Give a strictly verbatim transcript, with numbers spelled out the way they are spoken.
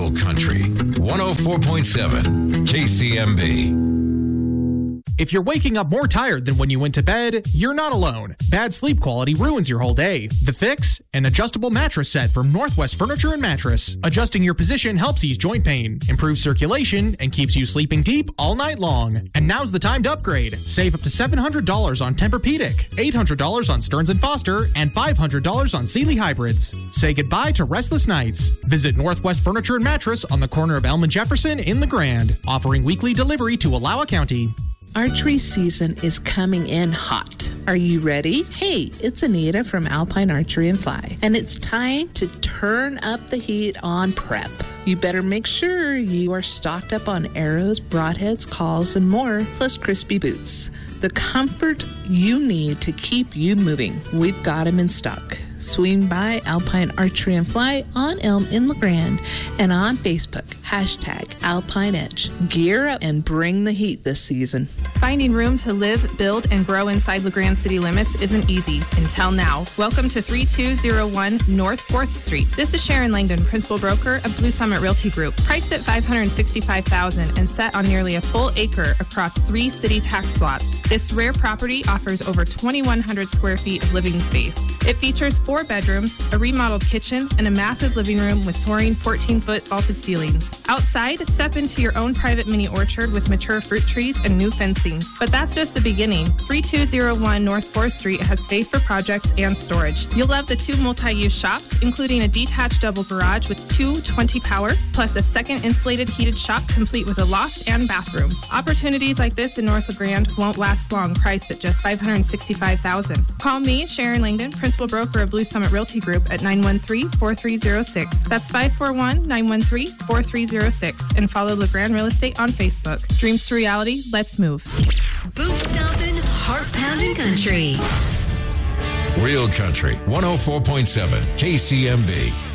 Real Country, one oh four point seven K C M B. If you're waking up more tired than when you went to bed, you're not alone. Bad sleep quality ruins your whole day. The fix? An adjustable mattress set from Northwest Furniture and Mattress. Adjusting your position helps ease joint pain, improves circulation, and keeps you sleeping deep all night long. And now's the time to upgrade. Save up to seven hundred dollars on Tempur-Pedic, eight hundred dollars on Stearns and Foster, and five hundred dollars on Sealy Hybrids. Say goodbye to restless nights. Visit Northwest Furniture and Mattress on the corner of Elm and Jefferson in the Grand, offering weekly delivery to Allowa County. Archery season is coming in hot. Are you ready? Hey, it's Anita from Alpine Archery and Fly, and it's time to turn up the heat on prep. You better make sure you are stocked up on arrows, broadheads, calls, and more, plus crispy boots. The comfort you need to keep you moving. We've got them in stock. Swing by Alpine Archery and Fly on Elm in La Grande and on Facebook. Hashtag Alpine Edge. Gear up and bring the heat this season. Finding room to live, build, and grow inside La Grande city limits isn't easy until now. Welcome to three two zero one North fourth Street. This is Sharon Langdon, Principal Broker of Blue Summit Realty Group. Priced at five hundred sixty-five thousand dollars and set on nearly a full acre across three city tax lots. This rare property offers over twenty-one hundred square feet of living space. It features four bedrooms, a remodeled kitchen, and a massive living room with soaring fourteen-foot vaulted ceilings. Outside, step into your own private mini orchard with mature fruit trees and new fencing. But that's just the beginning. three two zero one North fourth Street has space for projects and storage. You'll love the two multi-use shops, including a detached double garage with two twenty power, plus a second insulated heated shop complete with a loft and bathroom. Opportunities like this in North La Grande won't last long, priced at just five hundred sixty-five thousand dollars. Call me, Sharon Langdon, Principal Broker of Blue Summit Realty Group at nine one three, four three zero six. That's five four one, nine one three, four three zero six. And follow La Grande Real Estate on Facebook. Dreams to reality, let's move. Boot stomping, heart pounding country. Real Country, one oh four point seven K C M B.